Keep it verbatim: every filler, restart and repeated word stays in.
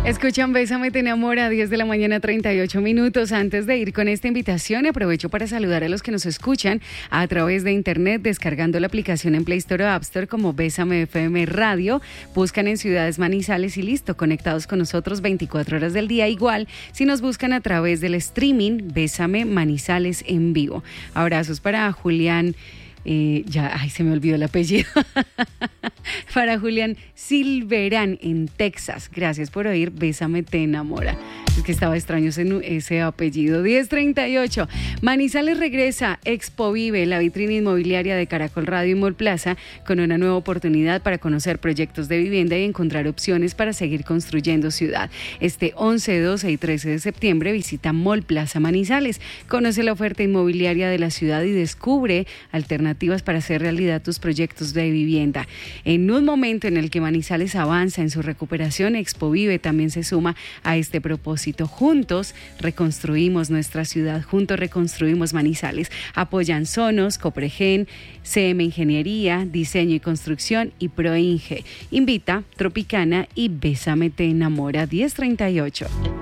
Escuchan Bésame te enamora, diez de la mañana, treinta y ocho minutos. Antes de ir con esta invitación, aprovecho para saludar a los que nos escuchan a través de internet, descargando la aplicación en Play Store o App Store como Bésame F M Radio. Buscan en Ciudades Manizales y listo, conectados con nosotros veinticuatro horas del día. Igual, si nos buscan a través del streaming, Bésame Manizales en vivo. Abrazos para Julián. Eh, ya, ay, se me olvidó el apellido. Para Julián Silverán en Texas. Gracias por oír Bésame te enamora. Es que estaba extraño ese, ese apellido. diez treinta y ocho. Manizales regresa Expo Vive, la vitrina inmobiliaria de Caracol Radio y Mall Plaza, con una nueva oportunidad para conocer proyectos de vivienda y encontrar opciones para seguir construyendo ciudad. Este once, doce y trece de septiembre visita Mall Plaza Manizales. Conoce la oferta inmobiliaria de la ciudad y descubre alternativas para hacer realidad tus proyectos de vivienda. En un momento en el que Manizales avanza en su recuperación, Expo Vive también se suma a este propósito. Juntos reconstruimos nuestra ciudad, juntos reconstruimos Manizales. Apoyan Sonos, Copregen, C M Ingeniería, Diseño y Construcción y Proinge. Invita Tropicana y Bésame te enamora, diez treinta y ocho.